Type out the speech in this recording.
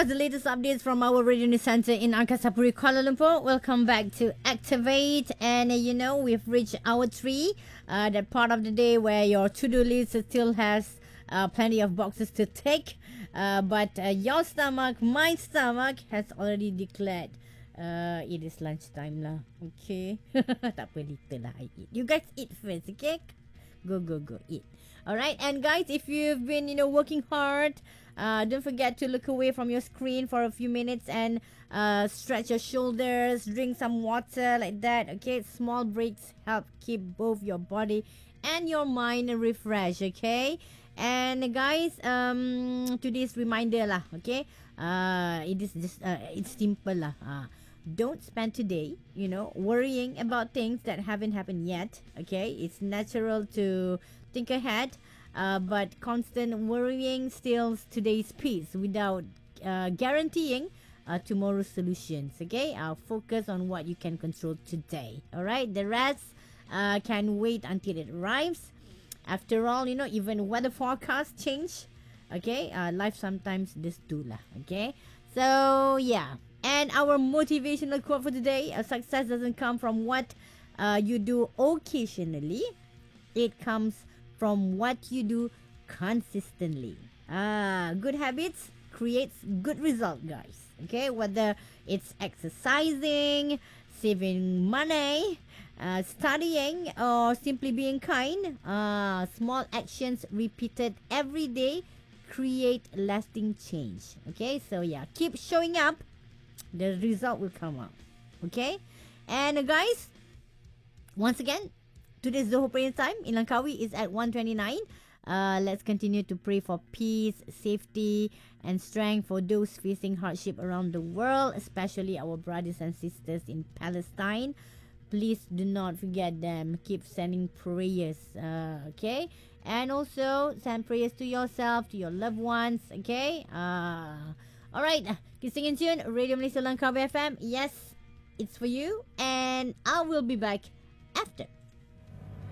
was the latest updates from our radio news center in Angkasa Puri, Kuala Lumpur. Welcome back to Activate. And we've reached hour 3, that part of the day where your to-do list still has plenty of boxes to tick. But your stomach, my stomach, has already declared it is lunchtime lah. Okay. Tak apa, little lah I eat. You guys eat first, okay? Go, eat. Alright, and guys, if you've been, working hard, don't forget to look away from your screen for a few minutes and stretch your shoulders, drink some water like that, okay? Small breaks help keep both your body and your mind refreshed, okay? And guys, today's reminder lah, okay? It is just, it's simple lah. Don't spend today, worrying about things that haven't happened yet, okay? It's natural to think ahead, but constant worrying steals today's peace without guaranteeing tomorrow's solutions, okay? Focus on what you can control today, all right? The rest can wait until it arrives. After all, even weather forecasts change, okay? Life sometimes does too lah, okay? So, yeah. And our motivational quote for today, success doesn't come from what you do occasionally. It comes from what you do consistently. Good habits creates good result, guys. Okay, whether it's exercising, saving money, studying, or simply being kind, small actions repeated every day create lasting change. Okay, so yeah, keep showing up. The result will come out. Okay, and guys, once again, today's Zoho prayer time in Langkawi is at 1:29. Let's continue to pray for peace, safety, and strength for those facing hardship around the world, especially our brothers and sisters in Palestine. Please do not forget them. Keep sending prayers, okay? And also send prayers to yourself, to your loved ones, okay? Alright, keep singing tune. Radio Malaysia Langkawi FM. Yes, it's for you. And I will be back after